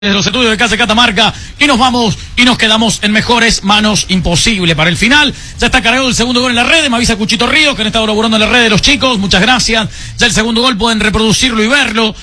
Desde los estudios de Casa Catamarca y nos vamos y nos quedamos en mejores manos, imposible para el final. Ya está cargado el segundo gol en la red, me avisa Cuchito Ríos que han estado laburando en la red de los chicos, muchas gracias. Ya el segundo gol pueden reproducirlo y verlo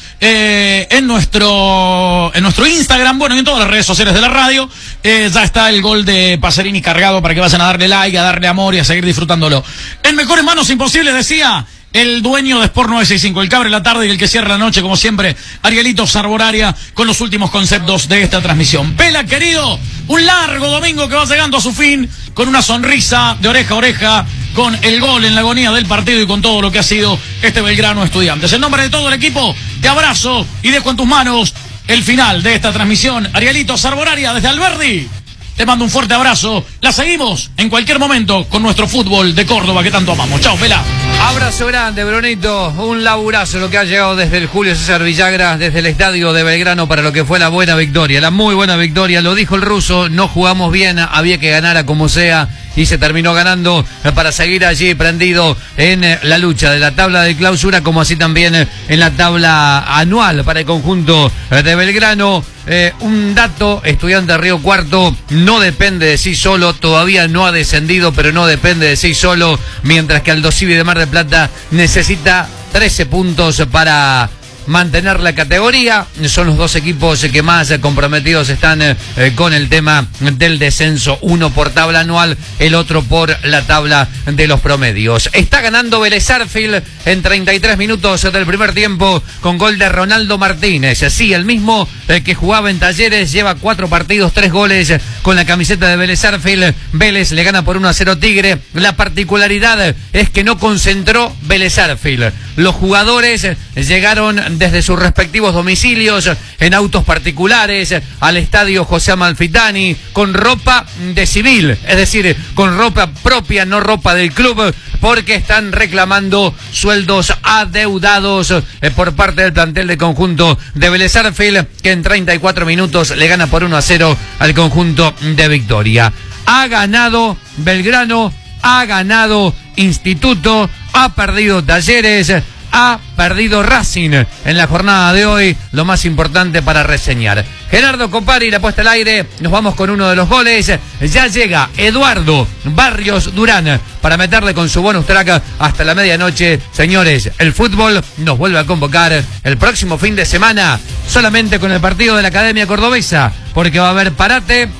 en nuestro Instagram, bueno, y en todas las redes sociales de la radio. Ya está el gol de Pacerini cargado para que vayan a darle like, a darle amor y a seguir disfrutándolo. En mejores manos, imposible, decía el dueño de Sport 965, el que abre la tarde y el que cierra la noche, como siempre, Arielito Sarboraria, con los últimos conceptos de esta transmisión. Pela, querido, un largo domingo que va llegando a su fin, con una sonrisa de oreja a oreja, con el gol en la agonía del partido y con todo lo que ha sido este Belgrano Estudiantes. En nombre de todo el equipo, te abrazo y dejo en tus manos el final de esta transmisión. Arielito Sarboraria, desde Alberdi, te mando un fuerte abrazo. La seguimos en cualquier momento con nuestro fútbol de Córdoba que tanto amamos. Chao, Pela. Abrazo grande, Brunito. Un laburazo lo que ha llegado desde el Julio César Villagra, desde el estadio de Belgrano para lo que fue la buena victoria, la muy buena victoria. Lo dijo el ruso, no jugamos bien, había que ganar a como sea y se terminó ganando para seguir allí prendido en la lucha de la tabla de clausura, como así también en la tabla anual para el conjunto de Belgrano. Un dato, Estudiante de Río Cuarto no depende de sí solo, todavía no ha descendido, pero no depende de sí solo, mientras que Aldosivi de Mar del Plata necesita 13 puntos para mantener la categoría. Son los dos equipos que más comprometidos están con el tema del descenso, uno por tabla anual, el otro por la tabla de los promedios. Está ganando Vélez Sarsfield en 33 minutos del primer tiempo con gol de Ronaldo Martínez. Sí, el mismo que jugaba en Talleres, lleva 4 partidos, 3 goles con la camiseta de Vélez Sarsfield. Vélez le gana por 1-0 Tigre. La particularidad es que no concentró Vélez Sarsfield. Los jugadores llegaron desde sus respectivos domicilios en autos particulares al estadio José Amalfitani con ropa de civil, es decir, con ropa propia, no ropa del club, porque están reclamando sueldos adeudados por parte del plantel de conjunto de Vélez Sarsfield, que en 34 minutos le gana por 1-0 al conjunto de Victoria. Ha ganado Belgrano, ha ganado Instituto, ha perdido Talleres, ha perdido Racing en la jornada de hoy, lo más importante para reseñar. Gerardo Copari, la puesta al aire, nos vamos con uno de los goles. Ya llega Eduardo Barrios Durán para meterle con su bonus track hasta la medianoche. Señores, el fútbol nos vuelve a convocar el próximo fin de semana, solamente con el partido de la Academia Cordobesa, porque va a haber parate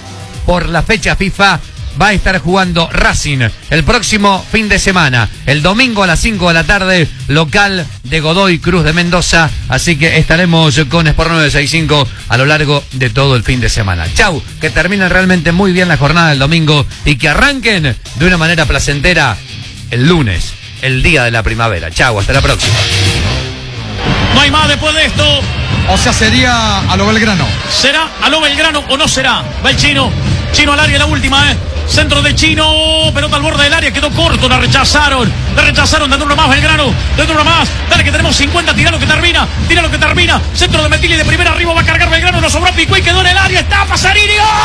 por la fecha FIFA. Va a estar jugando Racing el próximo fin de semana, el domingo a las 5 de la tarde, local de Godoy Cruz de Mendoza. Así que estaremos con Sport 965 a lo largo de todo el fin de semana. Chau, que terminen realmente muy bien la jornada del domingo y que arranquen de una manera placentera el lunes, el día de la primavera. Chau, hasta la próxima. No hay más después de esto. O sea, sería a lo Belgrano. ¿Será a lo Belgrano o no será? Va el Chino. Chino al área, la última, Centro del Chino, pelota al borde del área, quedó corto, la rechazaron, dando uno más Belgrano, dando uno más, dale que tenemos 50, tira lo que termina, centro de Metilli de primera arriba, va a cargar Belgrano, no sobró Picuí, quedó en el área, está Pacerini, ¡gol!